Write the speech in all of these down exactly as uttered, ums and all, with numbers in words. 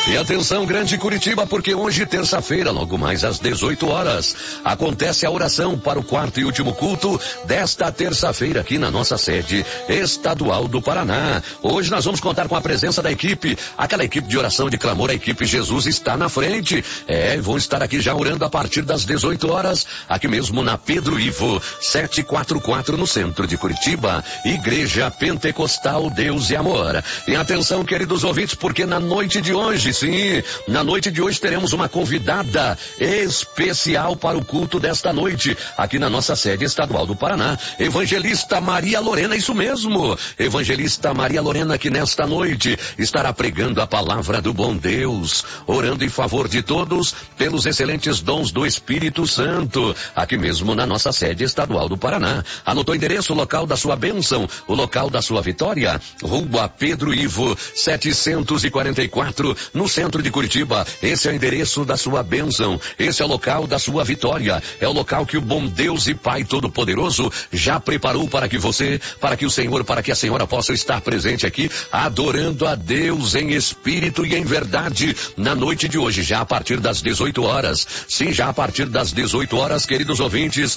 E atenção, Grande Curitiba, porque hoje, terça-feira, logo mais às dezoito horas, acontece a oração para o quarto e último culto desta terça-feira aqui na nossa sede estadual do Paraná. Hoje nós vamos contar com a presença da equipe, aquela equipe de oração de clamor, a equipe Jesus está na frente. É, vão estar aqui já orando a partir das dezoito horas, aqui mesmo na Pedro Ivo, setecentos e quarenta e quatro, no centro de Curitiba. Igreja Pentecostal Deus e Amor. E atenção, queridos ouvintes, porque na noite de hoje, sim, na noite de hoje teremos uma convidada especial para o culto desta noite, aqui na nossa sede estadual do Paraná. Evangelista Maria Lorena, isso mesmo. Evangelista Maria Lorena, que nesta noite estará pregando a palavra do bom Deus, orando em favor de todos pelos excelentes dons do Espírito Santo, aqui mesmo na nossa sede estadual do Paraná. Anotou o endereço, o local da sua bênção, o local da sua vitória? Rua Pedro Ivo, setecentos e quarenta e quatro, no centro de Curitiba. Esse é o endereço da sua bênção, esse é o local da sua vitória, é o local que o bom Deus e Pai Todo-Poderoso já preparou para que você, para que o Senhor, para que a senhora possa estar presente aqui, adorando a Deus em espírito e em verdade, na noite de hoje, já a partir das dezoito horas. Sim, já a partir das dezoito horas, queridos ouvintes,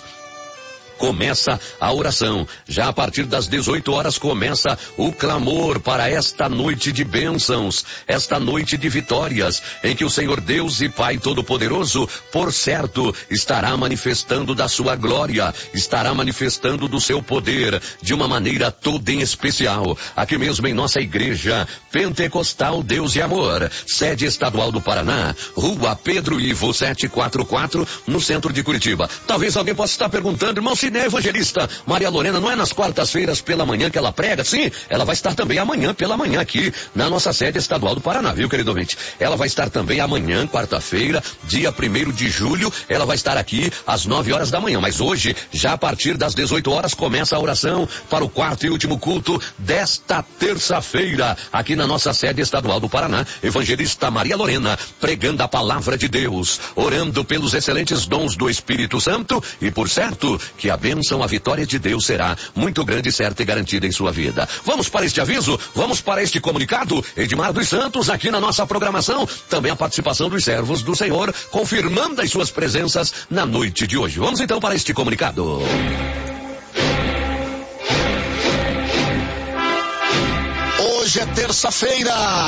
começa a oração. Já a partir das dezoito horas começa o clamor para esta noite de bênçãos, esta noite de vitórias, em que o Senhor Deus e Pai Todo-Poderoso, por certo, estará manifestando da sua glória, estará manifestando do seu poder, de uma maneira toda em especial, aqui mesmo em nossa igreja Pentecostal Deus e Amor, sede estadual do Paraná, Rua Pedro Ivo, setecentos e quarenta e quatro, no centro de Curitiba. Talvez alguém possa estar perguntando, irmão, se é evangelista Maria Lorena, não é nas quartas-feiras pela manhã que ela prega? Sim, ela vai estar também amanhã pela manhã aqui na nossa sede estadual do Paraná, viu, querido ouvinte? Ela vai estar também amanhã, quarta-feira, dia primeiro de julho, ela vai estar aqui às nove horas da manhã, mas hoje, já a partir das dezoito horas, começa a oração para o quarto e último culto desta terça-feira, aqui na nossa sede estadual do Paraná. Evangelista Maria Lorena, pregando a palavra de Deus, orando pelos excelentes dons do Espírito Santo, e por certo, que a bênção, a vitória de Deus será muito grande, certa e garantida em sua vida. Vamos para este aviso, vamos para este comunicado. Edmar dos Santos, aqui na nossa programação, também a participação dos servos do Senhor, confirmando as suas presenças na noite de hoje. Vamos então para este comunicado. Hoje é terça-feira.